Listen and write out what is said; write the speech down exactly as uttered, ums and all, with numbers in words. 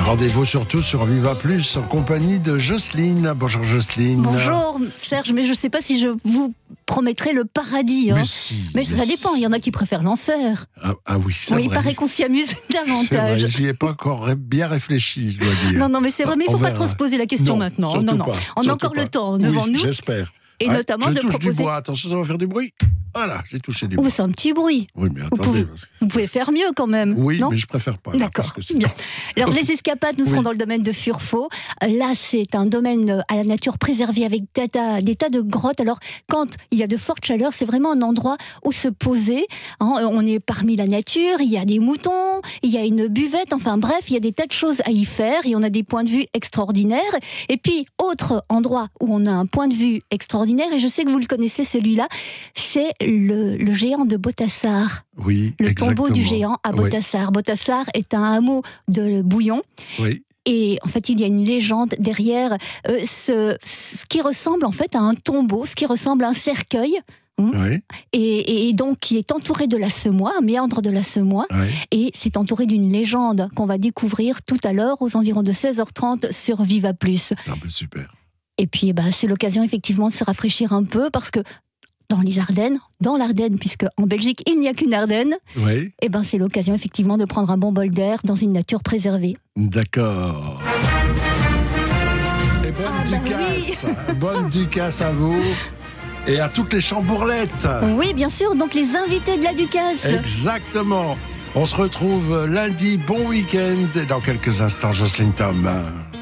Rendez-vous surtout sur Viva Plus en compagnie de Jocelyne. Bonjour Jocelyne. Bonjour Serge, mais je ne sais pas si je vous promettrai le paradis. Hein. Mais si. Mais, mais ça si. dépend, il y en a qui préfèrent l'enfer. Ah, ah oui, c'est Oui, vrai. il paraît qu'on s'y amuse C'est davantage. vrai, j'y ai pas encore bien réfléchi, je dois dire. Non, non, mais c'est vrai, mais il ne faut On pas verra. trop se poser la question Non, maintenant. surtout Non, non, pas, on a surtout encore pas. le temps devant oui, nous. J'espère. Et Ouais, notamment je de touche proposer... du bois, attention, ça va faire du bruit. Voilà, j'ai touché du Oh, bois. c'est un petit bruit. Oui, mais Vous attendez. pouvez, parce que- vous pouvez faire mieux quand même. Oui, non mais je préfère pas. là, D'accord, parce que c'est- bien. Alors les escapades, nous Oui. serons dans le domaine de Furfo. Là, c'est un domaine à la nature préservée avec des tas, des tas de grottes. Alors, quand il y a de fortes chaleurs, c'est vraiment un endroit où se poser. Hein, on est parmi la nature, il y a des moutons, il y a une buvette, enfin bref, il y a des tas de choses à y faire et on a des points de vue extraordinaires. Et puis, autre endroit où on a un point de vue extraordinaire, et je sais que vous le connaissez celui-là, c'est le, le géant de Botassar. Oui, Le exactement. tombeau du géant à Oui. Botassar. Botassar est un hameau de Bouillon. Oui, Et en fait, il y a une légende derrière euh, ce, ce qui ressemble en fait à un tombeau, ce qui ressemble à un cercueil. Hum, oui, et, et donc qui est entouré de la semois, un méandre de la semois. oui. Et c'est entouré d'une légende qu'on va découvrir tout à l'heure aux environs de seize heures trente sur Viva Plus. C'est un peu super. Et puis, eh ben, c'est l'occasion effectivement de se rafraîchir un peu parce que dans les Ardennes, dans l'Ardenne, puisque en Belgique, il n'y a qu'une Ardenne, Oui, eh ben, c'est l'occasion effectivement de prendre un bon bol d'air dans une nature préservée. d'accord. Et bonne Ah, bah Ducasse. Bonne Ducasse à vous. Et à toutes les chambourlettes. Oui, bien sûr, donc les invités de la Ducasse. Exactement. On se retrouve lundi. Bon week-end. Et dans quelques instants, Jocelyne Tom.